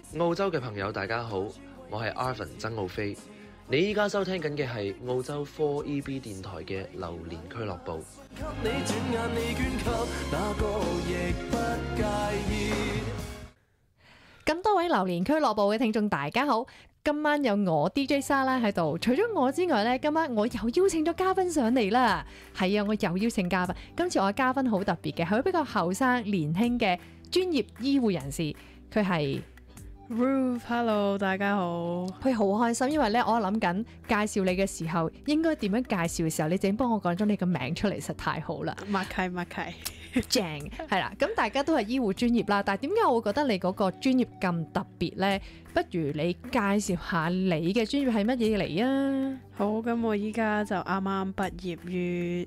澳洲嘅朋友大家好，我係 Arvin 曾奧飛。你依家收聽緊嘅係澳洲 4EB 電台嘅榴蓮俱樂部。 咁多位榴蓮俱樂部嘅聽眾大家好，今晚有我 DJ 莎拉喺度。除咗我之外呢，今晚我又邀請咗嘉賓上嚟啦。係啊，我又邀請嘉賓。今次我嘅嘉賓好特別嘅，係位比較後生、年輕嘅專業醫護人士。佢係 Ruth，Hello， 大家好。 佢好開心，因為咧我諗緊介紹你嘅時候，應該點樣介紹嘅時候，你淨幫我講咗你個名出嚟，實太好啦。 默契正係啦，咁大家都係醫護專業啦，但係點解我會覺得你嗰個專業咁特別呢？不如你介紹下你嘅專業係乜嘢嚟啊？ 好，咁我依家就啱啱畢業於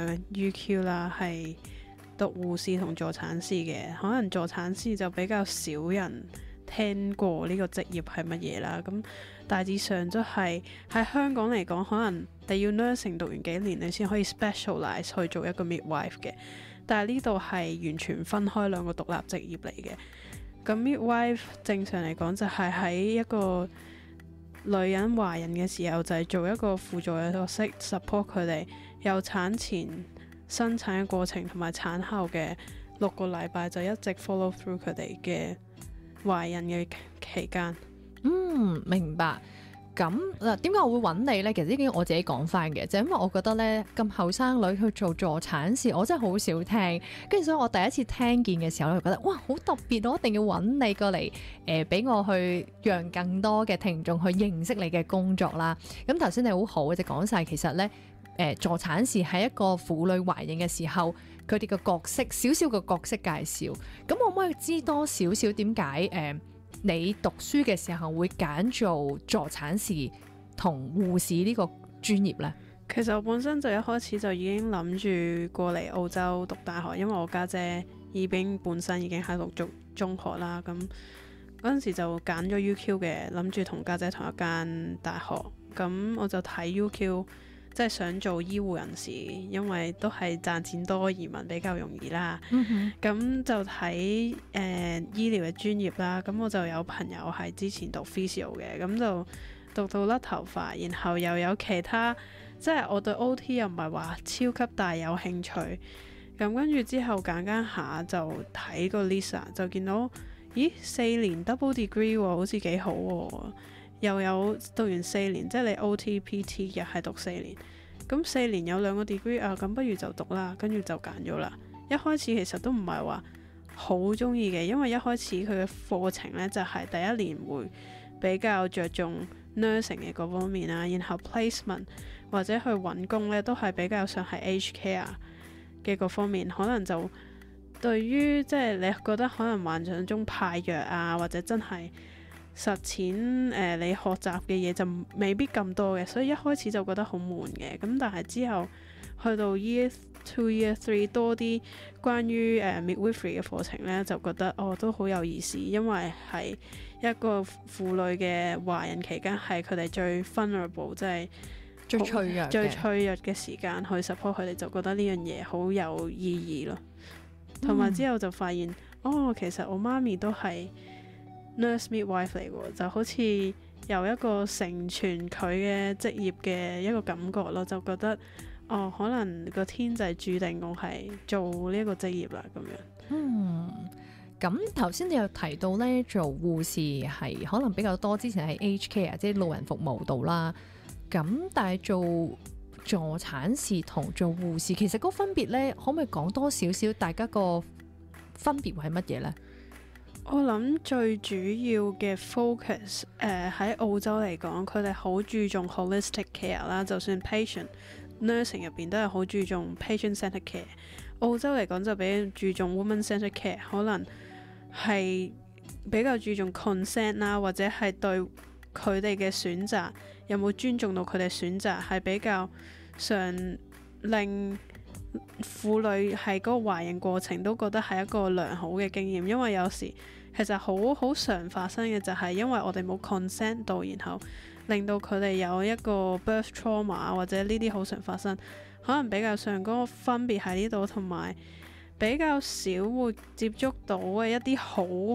UQ 啦，係讀護士同助產士嘅。可能助產士就比較少人聽過呢個職業係乜嘢啦。咁大致上都係喺香港嚟講，可能你要 nursing 讀完幾年，你先可以 specialize 去做一個 midwife 嘅。但係呢度係完全分開兩個獨立職業嚟嘅。咁 midwife 正常嚟講就係喺一個女人懷孕嘅時候，就係做一個輔助嘅角色 support 佢哋由產前、生產嘅過程同埋產後嘅6個禮拜，就一直 follow through 佢哋嘅懷孕嘅期間。 明白。咁嗱，點解我會揾你呢？其實呢啲我自己講翻嘅，就因為我覺得呢，咁後生女去做助產士，我真係好少聽。跟住所以我第一次聽見嘅時候，我就覺得哇，好特別，我一定要揾你過嚟，俾我去讓更多嘅聽眾去認識你嘅工作啦。咁頭先你好好就講晒，其實呢，助產士係一個婦女懷孕嘅時候，佢哋嘅角色，少少嘅角色介紹。咁我可唔可以知多少少點解你讀書嘅時候會揀做助產士同護士呢個專業呢？ 其實我本身就一開始就已經諗住過嚟澳洲讀大學，因為我家姐本身已經喺度讀中學啦。咁嗰陣時就揀咗 UQ 嘅，諗住同家姐同一間大學。咁我就睇 UQ，即係想做醫護人士，因為都係賺錢多，移民比較容易啦。咁就睇醫療嘅專業啦。咁我就有朋友係之前讀 physio 嘅，咁就讀到甩頭髮，然後又有其他，即係我對 OT 又唔係話超級大有興趣。咁跟住之後揀下就睇個 list， 就見到咦4年 double degree 喎，好似幾好喎。又有讀完4年，即係你 OT、PT 又係讀4年，咁4年有2個 degree 啊，咁不如就讀啦，跟住就揀咗啦。一開始其實都唔係話好中意嘅，因為一開始佢嘅課程呢，就係第一年會比較着重 nursing 嘅嗰方面啦，然後 placement 或者去揾工呢，都係比較上係 aged care 嘅嗰方面，可能就對於即係你覺得可能幻想中派藥啊，或者真係實踐你學習嘅嘢就未必咁多嘅，所以一開始就覺得好悶嘅。咁但係之後去到 Year 2、Year 3多啲關於midwifery 嘅課程呢，就覺得都好有意思，因為係一個婦女嘅懷孕期間係佢哋最 vulnerable， 即係最脆弱嘅時間去 support 佢哋，就覺得呢樣嘢好有意義咯。同埋之後就發現其實我媽咪都係nurse midwife 嚟喎，就好似由一個成全佢嘅職業嘅一個感覺咯，就覺得可能個天就係注定我係做呢一個職業啦咁樣。 咁頭先你有提到呢，做護士係可能比較多，之前係 aged care 即係老人服務度啦。咁但係做助產士同做護士，其實嗰個分別呢，可唔可以講多少少？大家個分別會係乜嘢呢？ 我諗最主要嘅 focus 喺澳洲嚟講，佢哋好注重 holistic care 啦，就算 patient nursing 入邊都係好注重 patient centered care。澳洲嚟講就比較注重 woman centered care， 可能係比較注重 consent 啦，或者係對佢哋嘅選擇有冇尊重到佢哋選擇，係比較上令婦女喺嗰個懷孕過程都覺得係一個良好嘅經驗。因為有時其實好常發生嘅就係因為我哋冇 consent 到，然後令到佢哋有一個 birth trauma 或者呢啲好常發生，可能比較上嗰個分別喺呢度，同埋比較少會接觸到嘅一啲好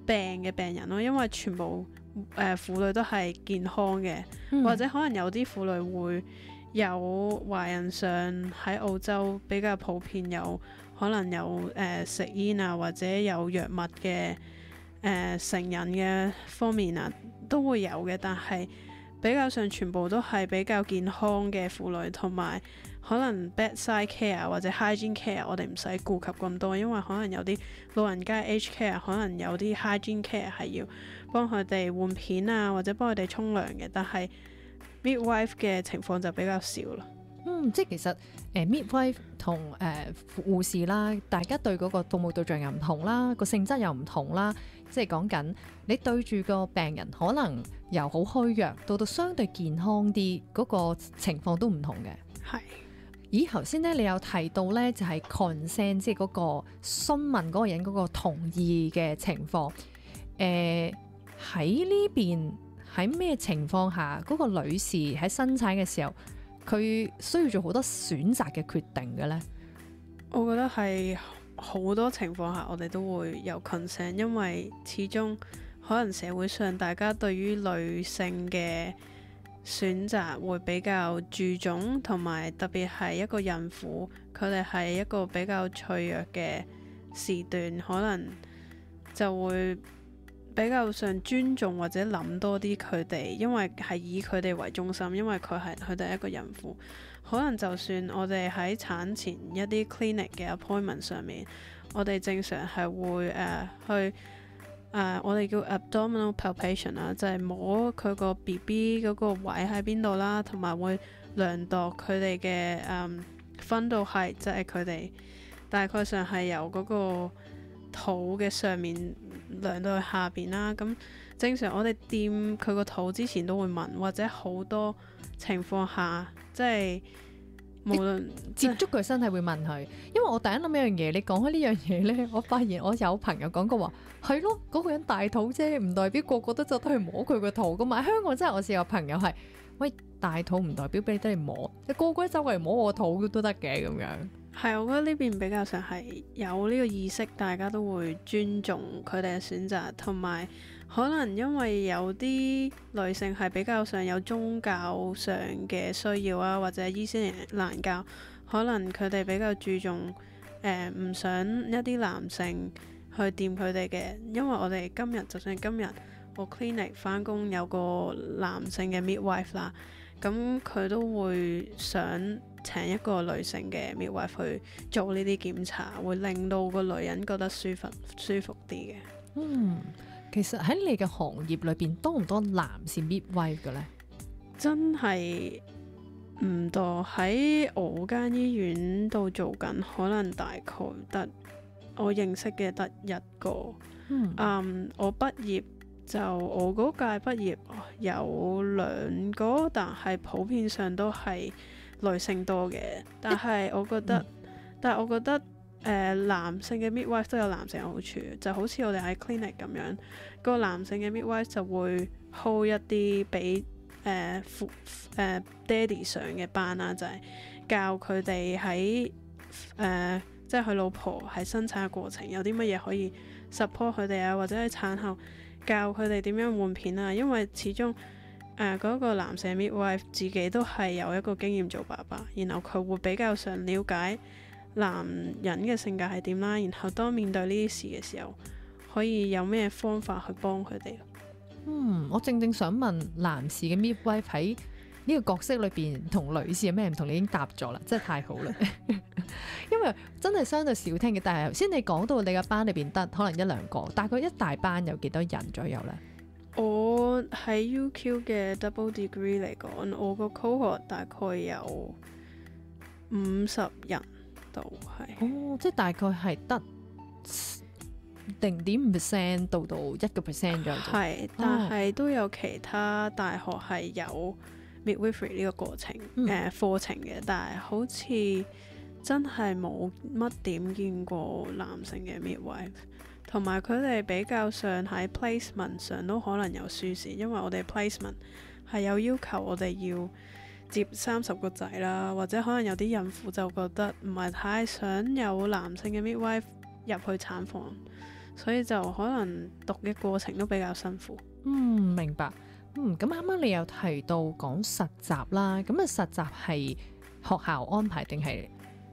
病嘅病人咯，因為全部婦女都係健康嘅，或者可能有啲婦女會有懷孕上喺澳洲比較普遍有可能有食煙啊，或者有藥物嘅成癮嘅方面啊，都會有嘅，但係比較上全部都係比較健康嘅婦女，同埋可能 bedside care 或者 hygiene care 我哋唔使顧及咁多，因為可能有啲老人家 age care 可能有啲 hygiene care 係要幫佢哋換片啊，或者幫佢哋沖涼嘅，但係 midwife 嘅情況就比較少啦。 即係其實midwife 同護士啦，大家對嗰個服務對象又唔同啦，個性質又唔同啦。即係講緊你對住個病人，可能由好虛弱到相對健康啲，嗰個情況都唔同嘅。 係。 咦，頭先咧你有提到咧，就係 consent， 即係嗰個詢問嗰個人嗰個同意嘅情況。喺呢邊喺咩情況下，嗰個女士喺生產嘅時候，佢需要做好多選擇嘅決定嘅咧？ 我覺得係好多情況下，我哋都會有 consent，因為始終可能社會上大家對於女性嘅選擇會比較注重，同埋特別係一個孕婦，佢哋係一個比較脆弱嘅時段，可能就會比較上尊重或者諗多啲佢哋，因為係以佢哋為中心，因為佢哋係一個孕婦，可能就算我哋喺產前一啲 clinic 嘅 appointment 上面，我哋正常係會去我哋叫 abdominal palpation 啦，就係摸佢個 BB 嗰個位喺邊度啦，同埋會量度佢哋嘅分度係，即係佢哋大概上係由嗰個肚嘅上面量到去下邊啦。咁正常我哋掂佢個肚之前都會問，或者好多情況下即係無論接觸佢身體會問佢。因為我突然諗一樣嘢，你講開呢樣嘢呢，我發現我有朋友講過話，係咯，嗰個人大肚啫，唔代表個個都走得去摸佢個肚噶嘛。香港真係我試過朋友係，喂，大肚唔代表俾你得嚟摸，你個個周圍摸我個肚都得嘅咁樣。 係，我覺得呢邊比較上係有呢個意識，大家都會尊重佢哋嘅選擇，同埋可能因為有啲女性係比較上有宗教上嘅需要啊，或者伊斯蘭教，可能佢哋比較注重唔想一啲男性去掂佢哋嘅，因為我哋就算今日我 clinic 返工有個男性嘅 midwife 啦，咁佢都會想請一個女性嘅 midwife 去做呢啲檢查，會令到個女人覺得舒服啲嘅。 其實喺你嘅行業裏邊多唔多男士 midwife 嘅呢？ 真係唔多，喺我間醫院度做緊，可能大概得我認識嘅得一個。我畢業就我嗰屆畢業有兩個，但係普遍上都係女性多嘅。但係我覺得，男性嘅 midwife 都有男性嘅好處，就好似我哋喺 clinic 咁樣，個男性嘅 midwife 就會 hold 一啲俾爹哋上嘅班啦，就係教佢哋喺即係佢老婆喺生產嘅過程有啲乜嘢可以 support 佢哋啊，或者喺產後教佢哋點樣換片啊，因為始終嗰個男性 midwife 自己都係有一個經驗做爸爸，然後佢會比較上了解男人嘅性格係點啦，然後當面對呢啲事嘅時候，可以有咩方法去幫佢哋。 我正想問男士嘅 midwife 喺呢個角色裏邊同女士有咩唔同？你已經答咗啦，真係太好啦！因為真係相對少聽嘅，但係頭先你講到你嘅班裏邊得可能一兩個，大概一大班有幾多人左右呢？ 我喺 UQ 嘅 double degree 嚟講，我個 cohort 大概有50人度係。 即係大概係得0.5% 到1% 左右。係， 但係都有其他大學係有 midwifery 呢個過程課程嘅，但係好似真係冇乜點見過男性嘅 midwife， 同埋佢哋比較上喺 placement 上都可能有輸蝕，因為我哋 placement 係有要求我哋要接30個仔啦，或者可能有啲孕婦就覺得唔係太想有男性嘅 midwife 入去產房， 所以就可能讀嘅過程都比較辛苦。 明白。咁啱啱你有提到講實習啦，咁啊實習係學校安排定係？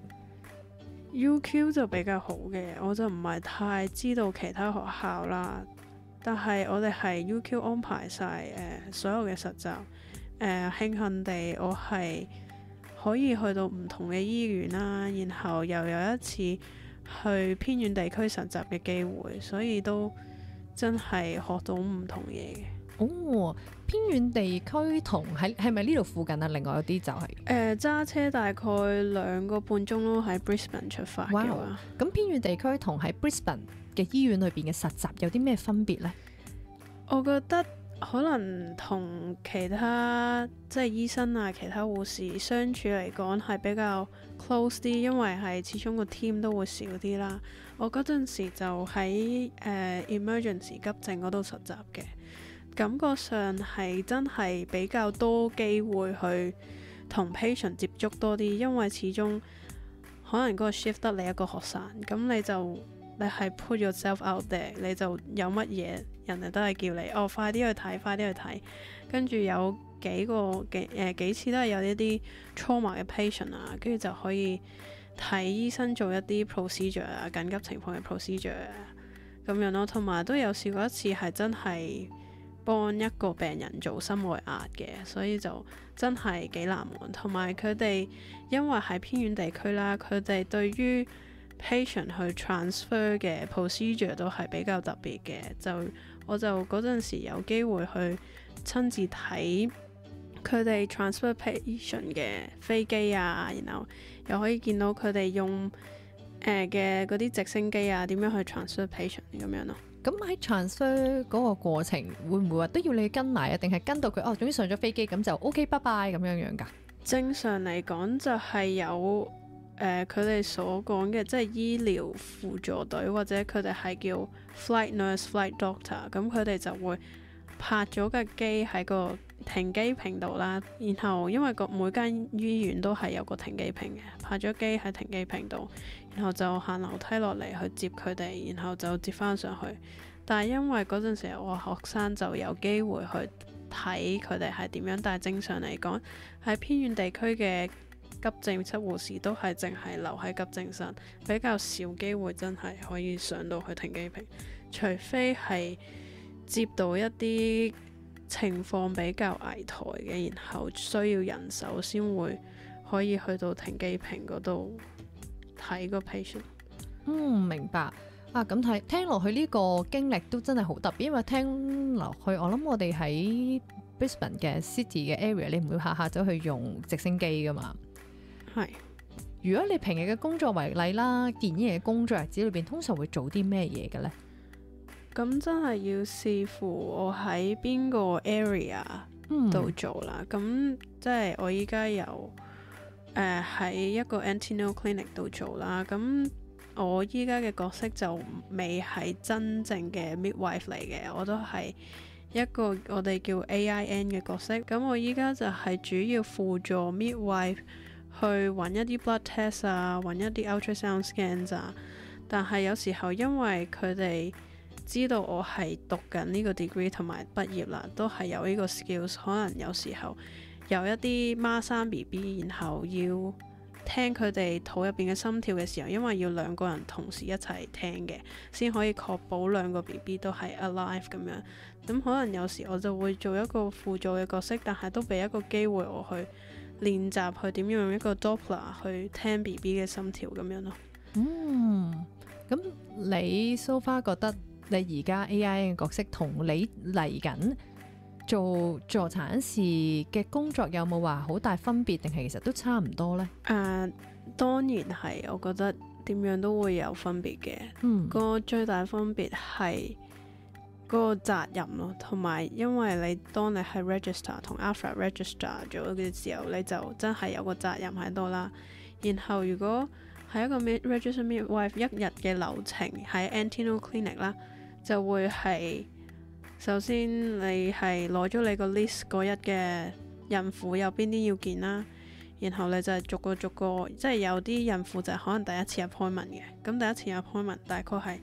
UQ 就比較好嘅，我就唔係太知道其他學校啦。但係我哋係 UQ 安排晒所有嘅實習。慶幸地我係可以去到唔同嘅醫院啦，然後又有一次去偏遠地區實習嘅機會，所以都真係學到唔同嘢嘅。 哦，偏遠地區同係咪呢度附近啊？另外有啲就係揸車大概2個半鐘咯，喺 Brisbane 出發嘅話。 咁偏遠地區同喺 Brisbane 嘅醫院裏邊嘅實習有啲咩分別呢？ 我覺得可能同其他即係醫生啊、其他護士相處嚟講係比較 close 啲，因為係始終個 team 都會少啲啦。我嗰陣時就喺emergency 急症嗰度實習嘅。感覺上係真係比較多機會去同 patient 接觸多啲，因為始終可能嗰個 shift 得你一個學生，咁你係 put yourself out there， 你就有乜嘢人哋都係叫你快啲去睇，快啲去睇。跟住有幾次都係有一啲 trauma 嘅 patient 啊，跟住就可以睇醫生做一啲 procedure 啊，緊急情況嘅 procedure 啊咁樣咯。同埋都有試過一次係真係幫一個病人做心外壓嘅，所以就真係幾難忘。同埋佢哋因為係偏遠地區啦，佢哋對於 patient 去 transfer 嘅 procedure 都係比較特別嘅。我就嗰陣時有機會去親自睇佢哋 transfer patient 嘅飛機啊，然後又可以見到佢哋用嘅嗰啲直升機啊點樣去 transfer patient 咁樣咯。 咁喺 transfer 嗰個過程會唔會話都要你跟埋啊？定係跟到佢總之上咗飛機咁就 OK 拜拜咁樣樣㗎？ 正常嚟講就係有佢哋所講嘅即係醫療輔助隊，或者佢哋係叫 flight nurse、flight doctor。咁佢哋就會泊咗架機喺個停機坪度啦。然後因為每間醫院都係有個停機坪嘅，泊咗機喺停機坪度。然後就行樓梯落嚟去接佢哋，然後就接翻上去。但係因為嗰陣時我學生就有機會去睇佢哋係點樣，但係正常嚟講喺偏遠地區嘅急症室護士都係淨係留喺急症室，比較少機會真係可以上到去停機坪，除非係接到一啲情況比較危殆嘅，然後需要人手先會可以去到停機坪嗰度睇個 patient。 明白啊。咁聽落去呢個經歷都真係好特別，因為聽落去我諗我哋喺 Brisbane 嘅 city 嘅 area， 你唔會下下走去用直升機噶嘛。 係。 如果你平日嘅工作為例啦，電影嘅工作日子裏邊通常會做啲咩嘢嘅呢？ 咁真係要視乎我喺邊個 area 度做啦。咁即係我依家有喺一個 antenatal clinic 度做啦。咁我依家嘅角色就未係真正嘅 midwife 嚟嘅，我都係一個我哋叫 AIN 嘅角色。咁我依家就係主要輔助 midwife 去揾一啲 blood test 啊，揾一啲 ultrasound scans 啊。但係有時候因為佢哋知道我係讀緊呢個 degree 同埋畢業啦，都係有呢個 skills， 可能有時候有一啲孖生 BB， 然後要聽佢哋肚入邊嘅心跳嘅時候，因為要2個人同時一齊聽嘅，先可以確保2個 BB 都係 alive 咁樣。咁可能有時我就會做一個輔助嘅角色，但係都俾一個機會我去練習去點樣用一個 Doppler 去聽 BB 嘅心跳咁樣咯。 咁你 so far 覺得你而家 AI 嘅角色同你嚟緊做助產士嘅工作有冇話好大分別，定係其實都差唔多呢？ 當然係，我覺得點樣都會有分別嘅。個最大分別係嗰個責任咯，同埋因為當你係 register 同 after register 咗嘅時候，你就真係有個責任喺度啦。然後如果係一個 register midwife 一日嘅流程喺 antenatal clinic 啦，就會係首先你係攞咗你個 list 嗰日嘅孕婦有邊啲要見啦，然後你就係逐個即係有啲孕婦就係可能第一次 appointment 嘅，咁第一次 appointment 大概係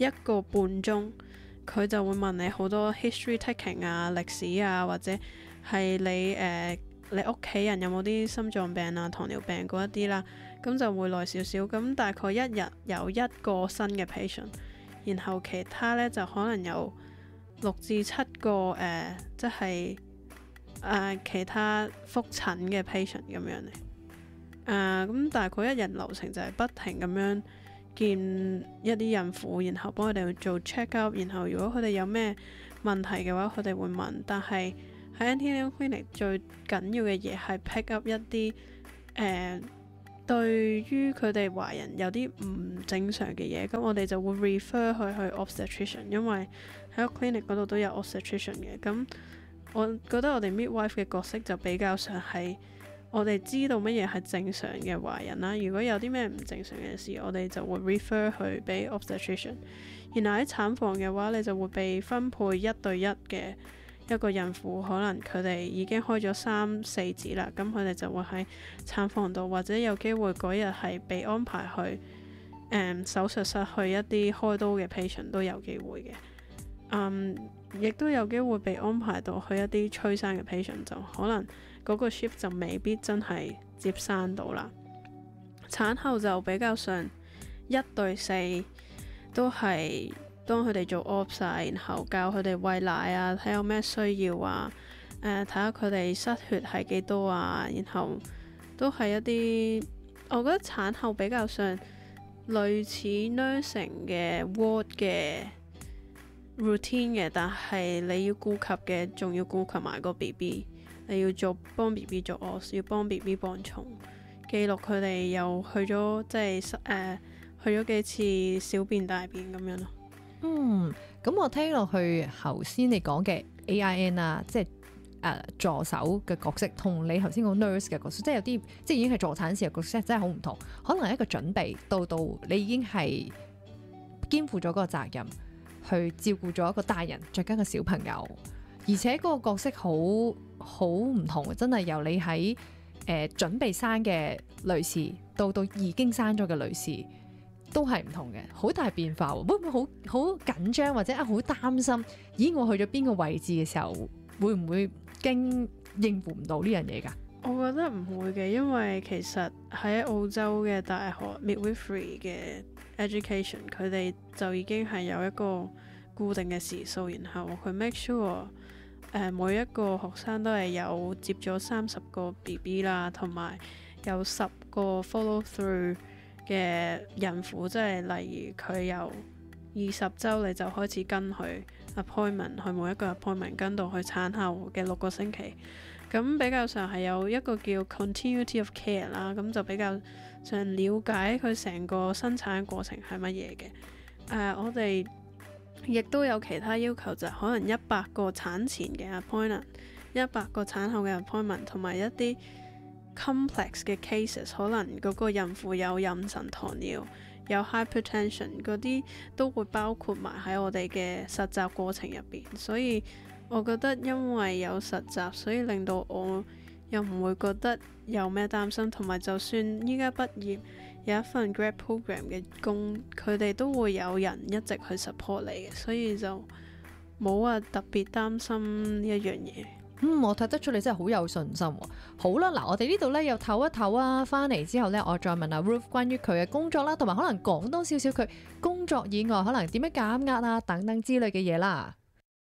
1個半鐘，佢就會問你好多 history taking 啊、歷史啊，或者係你屋企人有冇啲心臟病啊、糖尿病嗰一啲啦，咁就會耐少少。咁大概一日有1個新嘅 patient， 然後其他呢就可能有6至7個即係其他覆診嘅 patient 咁樣嚟。咁大概一日流程就係不停咁樣見一啲孕婦，然後幫佢哋做 check up， 然後如果佢哋有咩問題嘅話，佢哋會問。但係喺 Antenatal Clinic 最緊要嘅嘢係 pick up 一啲對於佢哋華人有啲唔正常嘅嘢，咁我哋就會 refer 佢去 obstetrician， 因為喺個 clinic 嗰度都有 obstetrician 嘅。咁我覺得我哋 midwife 嘅角色就比較上係我哋知道乜嘢係正常嘅華人啦。如果有啲咩唔正常嘅事，我哋就會 refer 去俾 obstetrician。然後喺產房嘅話，你就會被分配1對1嘅一個孕婦，可能佢哋已經開咗3、4指啦，咁佢哋就會喺產房度，或者有機會嗰日係被安排去手術室去一啲開刀嘅 patient 都有機會嘅。亦都有機會被安排到去一啲催生嘅 patient， 就可能嗰個 shift 就未必真係接生到啦。產後就比較上1對4，都係當佢哋做 obs 啊，然後教佢哋餵奶啊，睇有咩需要啊，睇下佢哋失血係幾多啊，然後都係一啲我覺得產後比較上類似 nursing 嘅 ward 嘅 routine 嘅，但係你要顧及嘅仲要顧及埋個 BB， 你要幫 BB 做 obs， 要幫 BB 磅重，記錄佢哋又去咗去咗幾次小便大便咁樣咯。 咁我聽落去頭先你講嘅 AIN 啊，即係助手嘅角色，同你頭先講 nurse 嘅角色，即係有啲即係已經係助產士嘅角色，真係好唔同。可能係一個準備到你已經係肩負咗嗰個責任，去照顧咗一個大人，再加個小朋友，而且嗰個角色好唔同，真係由你喺準備生嘅女士到已經生咗嘅女士。都係唔同嘅，好大變化喎。會唔會好緊張或者好擔心？咦，我去咗邊個位置嘅時候，會唔會應付唔到呢樣嘢㗎？ 我覺得唔會嘅，因為其實喺澳洲嘅大學 midwifery 嘅 education， 佢哋就已經係有一個固定嘅時數，然後佢 make sure 每一個學生都係有接咗30個 BB 啦，同埋有10個 follow through嘅孕婦，即係例如佢由20週你就開始跟佢 appointment， 去每一個 appointment 跟到去產後嘅6個星期，咁比較上係有一個叫 continuity of care 啦，咁就比較上了解佢成個生產過程係乜嘢嘅。我哋亦都有其他要求，就係可能100個產前嘅 appointment， 100個產後嘅 appointment， 同埋一啲complex 嘅 cases， 可能嗰個孕婦有妊娠糖尿，有 hypertension 嗰啲都會包括埋喺我哋嘅實習過程入邊。所以我覺得因為有實習，所以令到我又唔會覺得有咩擔心，同埋就算依家畢業有一份 grad program 嘅工，佢哋都會有人一直去 support 你嘅，所以就冇話特別擔心呢一樣嘢。 我睇得出你真係好有信心喎。好啦，嗱，我哋呢度呢又唞一唞啊，翻嚟之後呢，我再問阿 Ruth 關於佢嘅工作啦，同埋可能講多少少佢工作以外可能點樣減壓啊等等之類嘅嘢啦。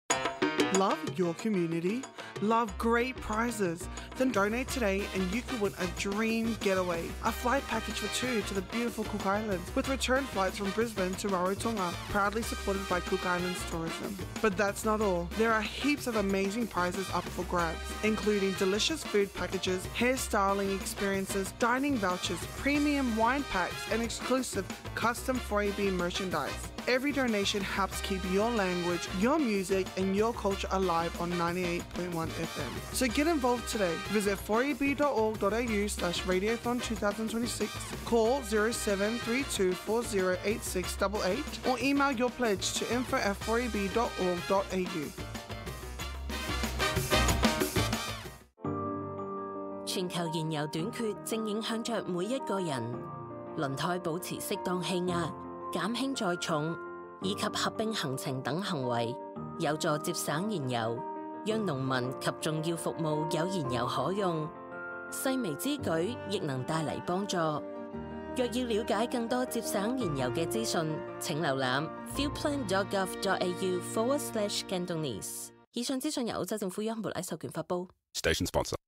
Love your community? Love great prizes? Then donate today and you could win a dream getaway. A flight package for 2 to the beautiful Cook Islands with return flights from Brisbane to Rarotonga, proudly supported by Cook Islands Tourism. But that's not all. There are heaps of amazing prizes up for grabs, including delicious food packages, hairstyling experiences, dining vouchers, premium wine packs and exclusive custom 4EB merchandise. Every donation helps keep your language, your music and your culture alive on 98.1 FM. So get involved today. Visit 4eb.org.au/radiothon 2026, call 0732408688 or email your pledge to info@4eb.org.au. 全球燃油短缺正影響着每一個人，輪胎保持適當氣壓，減輕載重， 以及合併行程等行為，有助節省燃油，讓農民及重要服務有燃油可用。細微之舉亦能帶嚟幫助。若要了解更多節省燃油嘅資訊，請瀏覽 fuelplan.gov.au/Cantonese。以上資訊由澳洲政府央媒授權發布。 Station sponsor.